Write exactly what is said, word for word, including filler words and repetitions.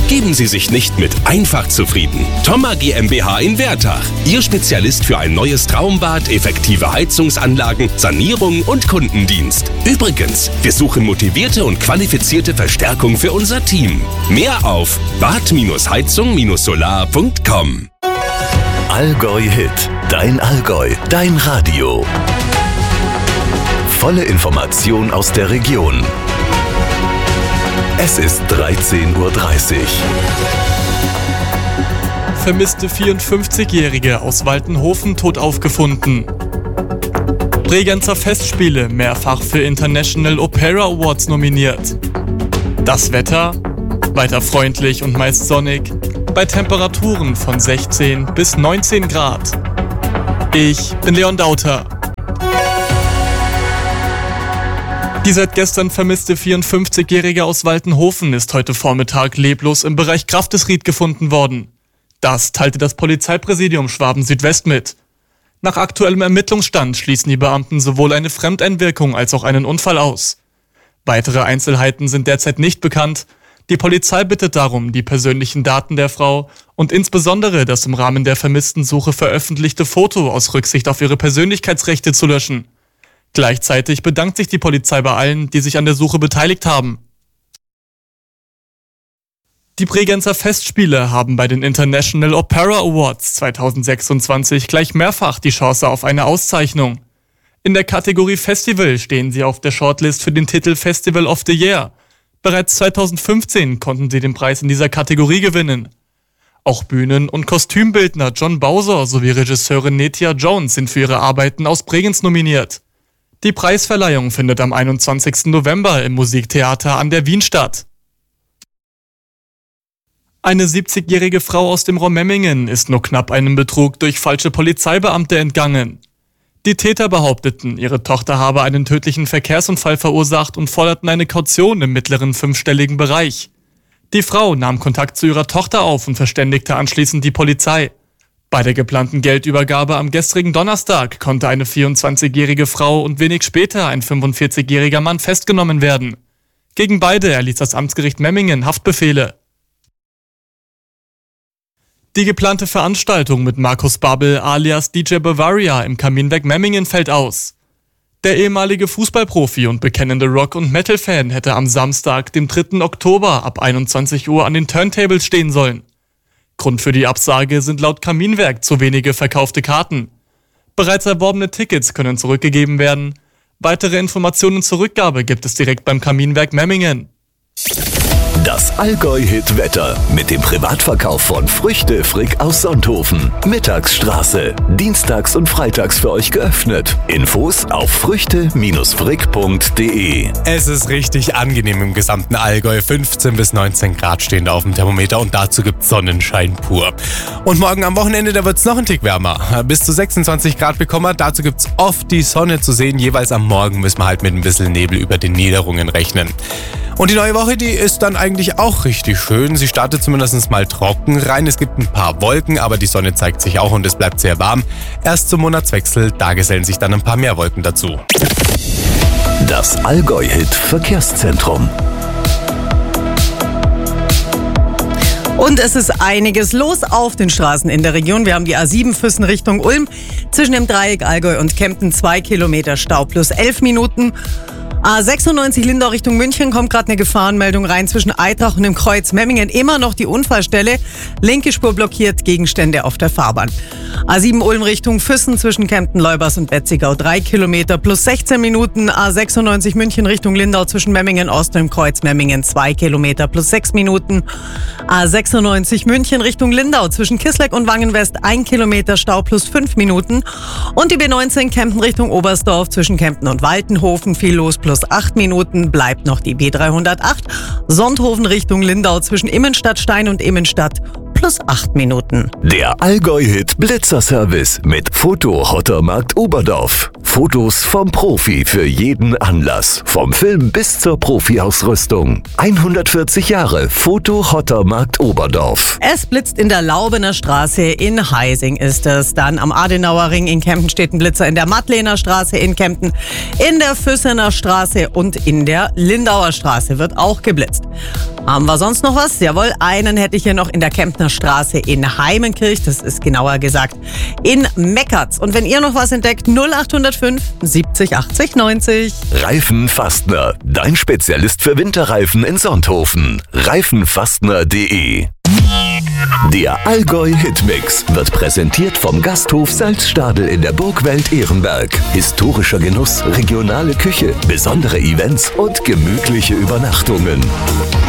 Geben Sie sich nicht mit einfach zufrieden. Thoma GmbH in Wertach. Ihr Spezialist für ein neues Traumbad, effektive Heizungsanlagen, Sanierung und Kundendienst. Übrigens, wir suchen motivierte und qualifizierte Verstärkung für unser Team. Mehr auf bad heizung solar punkt com. Allgäu Hit. Dein Allgäu. Dein Radio. Volle Information aus der Region. Es ist dreizehn Uhr dreißig. Vermisste vierundfünfzigjährige aus Waltenhofen tot aufgefunden. Bregenzer Festspiele mehrfach für International Opera Awards nominiert. Das Wetter? Weiter freundlich und meist sonnig, bei Temperaturen von sechzehn bis neunzehn Grad. Ich bin Leon Dauter. Die seit gestern vermisste vierundfünfzigjährige aus Waltenhofen ist heute Vormittag leblos im Bereich Kraftesried gefunden worden. Das teilte das Polizeipräsidium Schwaben-Südwest mit. Nach aktuellem Ermittlungsstand schließen die Beamten sowohl eine Fremdeinwirkung als auch einen Unfall aus. Weitere Einzelheiten sind derzeit nicht bekannt. Die Polizei bittet darum, die persönlichen Daten der Frau und insbesondere das im Rahmen der Vermisstensuche veröffentlichte Foto aus Rücksicht auf ihre Persönlichkeitsrechte zu löschen. Gleichzeitig bedankt sich die Polizei bei allen, die sich an der Suche beteiligt haben. Die Bregenzer Festspiele haben bei den International Opera Awards zweitausendsechsundzwanzig gleich mehrfach die Chance auf eine Auszeichnung. In der Kategorie Festival stehen sie auf der Shortlist für den Titel Festival of the Year. Bereits zweitausendfünfzehn konnten sie den Preis in dieser Kategorie gewinnen. Auch Bühnen- und Kostümbildner John Bowser sowie Regisseurin Netia Jones sind für ihre Arbeiten aus Bregenz nominiert. Die Preisverleihung findet am einundzwanzigsten November im Musiktheater an der Wien statt. Eine siebzigjährige Frau aus dem Raum Memmingen ist nur knapp einem Betrug durch falsche Polizeibeamte entgangen. Die Täter behaupteten, ihre Tochter habe einen tödlichen Verkehrsunfall verursacht und forderten eine Kaution im mittleren fünfstelligen Bereich. Die Frau nahm Kontakt zu ihrer Tochter auf und verständigte anschließend die Polizei. Bei der geplanten Geldübergabe am gestrigen Donnerstag konnte eine vierundzwanzigjährige Frau und wenig später ein fünfundvierzigjähriger Mann festgenommen werden. Gegen beide erließ das Amtsgericht Memmingen Haftbefehle. Die geplante Veranstaltung mit Markus Babbel alias D J Bavaria im Kaminwerk Memmingen fällt aus. Der ehemalige Fußballprofi und bekennende Rock- und Metal-Fan hätte am Samstag, dem dritten Oktober ab einundzwanzig Uhr an den Turntables stehen sollen. Grund für die Absage sind laut Kaminwerk zu wenige verkaufte Karten. Bereits erworbene Tickets können zurückgegeben werden. Weitere Informationen zur Rückgabe gibt es direkt beim Kaminwerk Memmingen. Das Allgäu-Hit-Wetter mit dem Privatverkauf von Früchte Frick aus Sonthofen. Mittagsstraße. Dienstags und freitags für euch geöffnet. Infos auf früchte frick punkt de. Es ist richtig angenehm im gesamten Allgäu. fünfzehn bis neunzehn Grad stehen da auf dem Thermometer und dazu gibt's Sonnenschein pur. Und morgen am Wochenende, da wird's noch ein Tick wärmer. Bis zu sechsundzwanzig Grad bekommen wir. Dazu gibt's oft die Sonne zu sehen. Jeweils am Morgen müssen wir halt mit ein bisschen Nebel über den Niederungen rechnen. Und die neue Woche, die ist dann eigentlich auch richtig schön. Sie startet zumindest mal trocken rein. Es gibt ein paar Wolken, aber die Sonne zeigt sich auch und es bleibt sehr warm. Erst zum Monatswechsel, da gesellen sich dann ein paar mehr Wolken dazu. Das Allgäu-Hit Verkehrszentrum. Und es ist einiges los auf den Straßen in der Region. Wir haben die A sieben Füssen Richtung Ulm. Zwischen dem Dreieck Allgäu und Kempten zwei Kilometer Stau plus elf Minuten. A sechsundneunzig Lindau Richtung München kommt gerade eine Gefahrenmeldung rein zwischen Eitrach und dem Kreuz Memmingen. Immer noch die Unfallstelle. Linke Spur blockiert, Gegenstände auf der Fahrbahn. A sieben Ulm Richtung Füssen zwischen Kempten, Leubers und Betzigau drei Kilometer plus sechzehn Minuten. A sechsundneunzig München Richtung Lindau zwischen Memmingen Ost und dem Kreuz Memmingen zwei Kilometer plus sechs Minuten. A sechsundneunzig München Richtung Lindau zwischen Kisleck und Wangenwest ein Kilometer Stau plus fünf Minuten. Und die B neunzehn Kempten Richtung Oberstdorf zwischen Kempten und Waltenhofen viel los plus acht Minuten. Bleibt noch die B dreihundertacht Sonthofen Richtung Lindau zwischen Immenstadt-Stein und Immenstadt plus acht Minuten. Der Allgäu-Hit Blitzerservice mit Foto Hottermarkt Oberdorf. Fotos vom Profi für jeden Anlass. Vom Film bis zur Profi-Ausrüstung. hundertvierzig Jahre Foto Hottermarkt Oberdorf. Es blitzt in der Laubener Straße in Heising ist es. Dann am Adenauer Ring in Kempten steht ein Blitzer in der Madlener Straße in Kempten. In der Füssener Straße und in der Lindauer Straße wird auch geblitzt. Haben wir sonst noch was? Jawohl, einen hätte ich hier noch in der Kemptner Straße in Heimenkirch. Das ist genauer gesagt in Meckertz. Und wenn ihr noch was entdeckt, null acht null fünf siebzig achtzig neunzig. Reifenfastner, dein Spezialist für Winterreifen in Sonthofen. reifenfastner punkt de. Der Allgäu Hitmix wird präsentiert vom Gasthof Salzstadel in der Burgwelt Ehrenberg. Historischer Genuss, regionale Küche, besondere Events und gemütliche Übernachtungen.